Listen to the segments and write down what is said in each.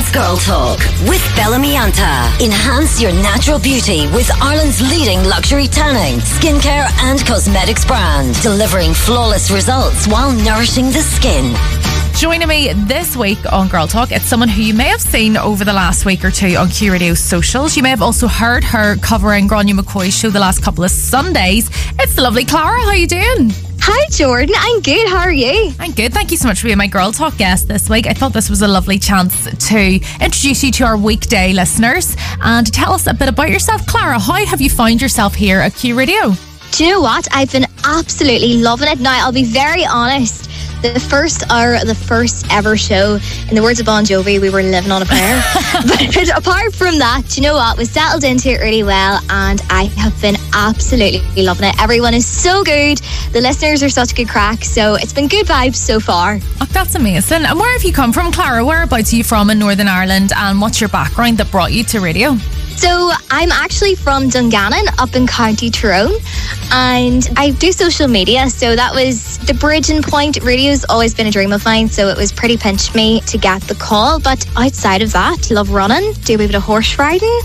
Jordan's Girl Talk with Bellamy Anta. Enhance your natural beauty with Ireland's leading luxury tanning, skincare and cosmetics brand. Delivering flawless results while nourishing the skin. Joining me this week on Girl Talk, it's someone who you may have seen over the last week or two on Q Radio socials. You may have also heard her covering Gráinne McCoy's show the last couple of Sundays. It's the lovely Clara. How are you doing? Hi Jordan, I'm good. How are you? I'm good. Thank you so much for being my Girl Talk guest this week. I thought this was a lovely chance to introduce you to our weekday listeners and tell us a bit about yourself. Clara, how have you found yourself here at Q Radio? Do you know what? I've been absolutely loving it. Now, I'll be very honest. The first ever show, in the words of Bon Jovi, we were living on a prayer. But apart from that, do you know what? We settled into it really well and I have been absolutely loving it. Everyone is so good. The listeners are such good crack. So it's been good vibes so far. Oh, that's amazing. And where have you come from, Clara? Whereabouts are you from in Northern Ireland and what's your background that brought you to radio? So I'm actually from Dungannon up in County Tyrone and I do social media, so that was the bridging point. Radio's always been a dream of mine, so it was pretty pinched me to get the call. But outside of that, love running, do a wee bit of horse riding.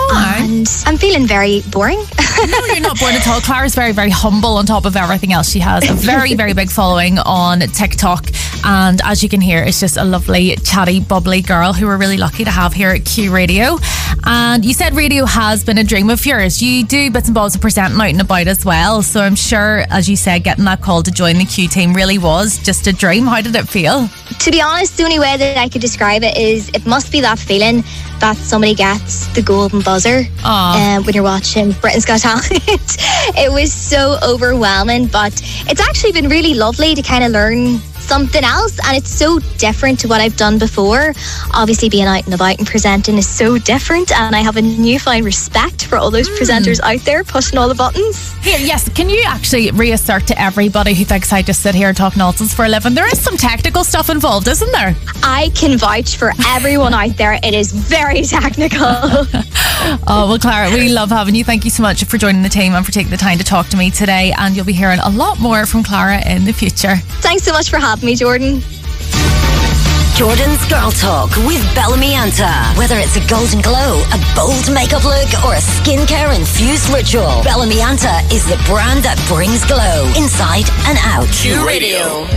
And I'm feeling very boring. No, you're not boring at all. Clara's very, very humble on top of everything else. She has a very, very big following on TikTok. And as you can hear, it's just a lovely, chatty, bubbly girl who we're really lucky to have here at Q Radio. And you said radio has been a dream of yours. You do bits and bobs of presenting out and about as well. So I'm sure, as you said, getting that call to join the Q team really was just a dream. How did it feel? To be honest, the only way that I could describe it is it must be that feeling that somebody gets the golden buzzer when you're watching Britain's Got Talent. It was so overwhelming, but it's actually been really lovely to kind of learn something else, and it's so different to what I've done before. Obviously being out and about and presenting is so different, and I have a newfound respect for all those presenters out there pushing all the buttons. Here, yes, can you actually reassert to everybody who thinks I just sit here and talk nonsense for a living, there is some technical stuff involved, isn't there? I can vouch for everyone out there. It is very technical. Oh, well, Clara, we love having you. Thank you so much for joining the team and for taking the time to talk to me today, and you'll be hearing a lot more from Clara in the future. Thanks so much for having me, Jordan. Jordan's Girl Talk with Bellamy Anta. Whether it's a golden glow, a bold makeup look, or a skincare infused ritual, Bellamy Anta is the brand that brings glow inside and out. Q Radio.